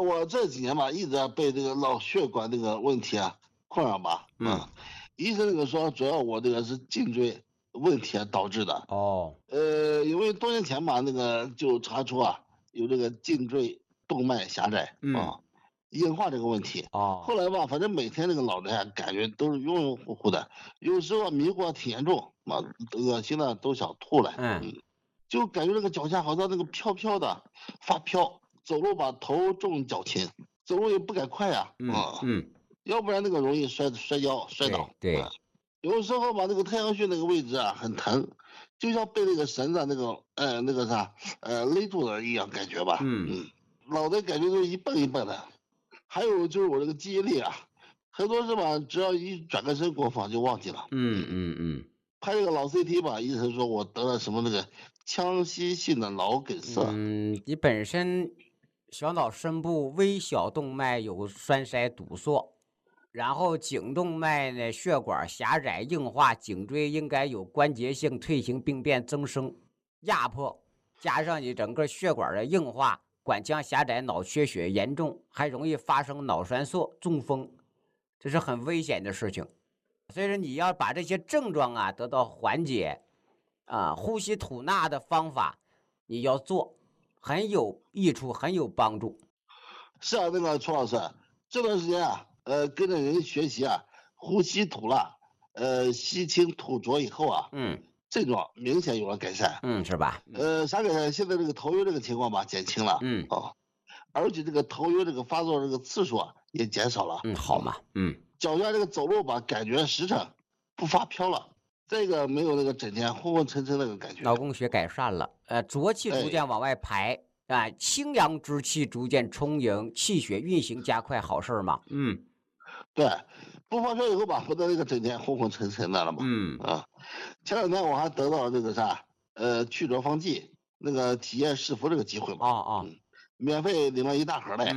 我这几年吧，一直被这个脑血管这个问题啊困扰吧。医生这个说，主要我这个是颈椎问题导致的。 哦， 因为多年前吧，那个就查出啊有这个颈椎动脉狭窄硬化这个问题。后来吧，反正每天这个脑袋啊感觉都是晕晕乎乎的，有时候迷糊挺严重啊，恶心的都想吐了。就感觉这个脚下好像那个飘飘的，发飘，走路吧头重脚轻，走路也不敢快呀。要不然那个容易摔跤摔倒。 对， 有时候吧那个太阳穴那个位置啊很疼，就像被那个绳子那个啥勒住了一样感觉吧。脑袋感觉都一蹦一蹦的。还有就是我这个记忆力啊，很多事吧只要一转个身过放就忘记了。拍这个脑 CT 吧，医生说我得了什么那个腔隙性的脑梗塞。 你本身小脑深部微小动脉有栓塞堵塞，然后颈动脉呢血管狭窄硬化，颈椎应该有关节性退行病变增生压迫，加上你整个血管的硬化，管腔狭窄，脑缺血严重，还容易发生脑栓塞、中风，这是很危险的事情。所以说你要把这些症状啊得到缓解呼吸吐纳的方法你要做，很有益处，很有帮助。 是啊，那个楚老师，这段时间啊，跟着人学习啊，呼吸吐纳，吸清吐浊以后啊，症状明显有了改善。 是吧？ 啥改善？现在这个头晕这个情况吧减轻了。而且这个头晕这个发作这个次数啊也减少了。 好嘛。 脚下这个走路吧感觉实诚，不发飘了。这个没有那个整天昏昏沉沉那个感觉。 脑供血改善了，浊气逐渐往外排。清阳之气逐渐充盈，气血运行加快，好事嘛。 对，不发烧以后吧，不得那个整天昏昏沉沉的了嘛。前两天我还得到这个啥，去浊方剂那个体验试服这个机会嘛。免费领了一大盒嘞。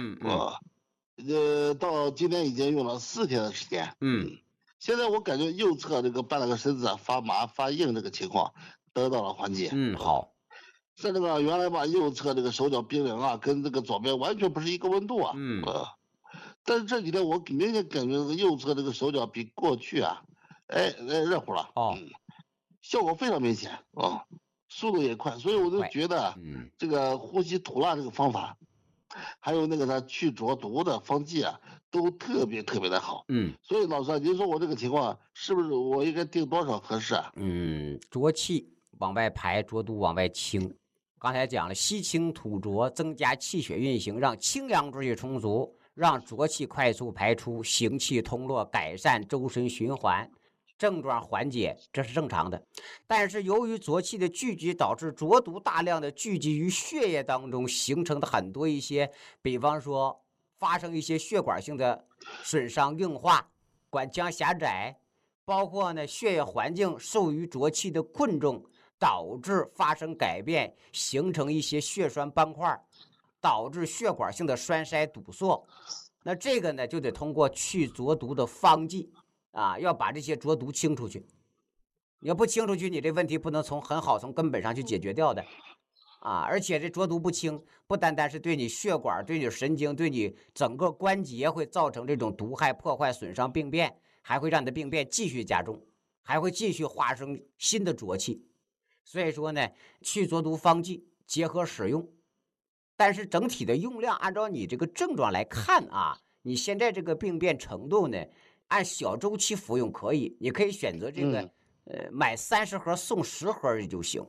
到今天已经用了4天的时间。现在我感觉右侧这个半个身子发麻发硬这个情况得到了缓解。 好。 像这个原来吧，右侧这个手脚冰凉啊，跟这个左边完全不是一个温度啊。但是这几天我明显感觉这个右侧这个手脚比过去啊，热乎了。效果非常明显速度也快，所以我就觉得这个呼吸吐纳这个方法，还有那个去浊毒的方剂啊，都特别特别的好。所以老师，您说我这个情况是不是我应该定多少合适啊？ 浊气往外排，浊毒往外清。刚才讲了，吸清吐浊，增加气血运行，让清阳之气充足，让浊气快速排出，行气通络，改善周身循环，症状缓解，这是正常的。但是由于浊气的聚集，导致浊毒大量的聚集于血液当中，形成的很多一些，比方说发生一些血管性的损伤硬化，管腔狭窄，包括呢血液环境受于浊气的困重，导致发生改变，形成一些血栓斑块，导致血管性的栓塞堵塞。那这个呢就得通过去浊毒的方剂要把这些浊毒清出去。你要不清出去，你这问题不能从根本上去解决掉的而且这浊毒不清，不单单是对你血管、对你神经、对你整个关节会造成这种毒害、破坏、损伤、病变，还会让你的病变继续加重，还会继续发生新的浊气。所以说呢，去浊毒方剂结合使用，但是整体的用量按照你这个症状来看你现在这个病变程度呢，按小周期服用可以，你可以选择这个买30盒送10盒就行。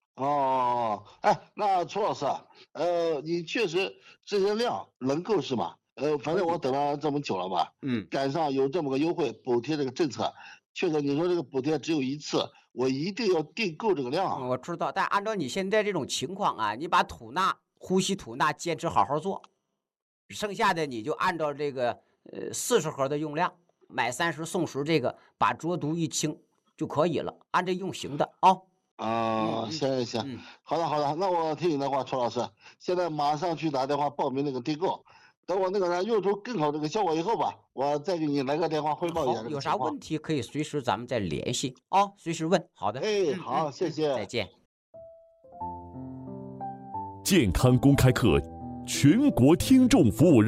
那楚老师你确实这些量能够是吗？反正我等了这么久了吧，赶上有这么个优惠补贴这个政策，确实你说这个补贴只有1次，我一定要订够这个量我知道，但按照你现在这种情况你把呼吸吐纳坚持好好做，剩下的你就按照这个40盒的用量，买30送10，这个把浊毒一清就可以了，按这用行的行，好的，那我听你的话，楚老师，现在马上去打电话报名那个订购，等我那个用出更好这个效果以后吧，我再给你来个电话汇报一下这个情况。 有啥问题可以随时咱们再联系随时问。好的， 好，谢谢， 再见。 健康公开课全国听众服务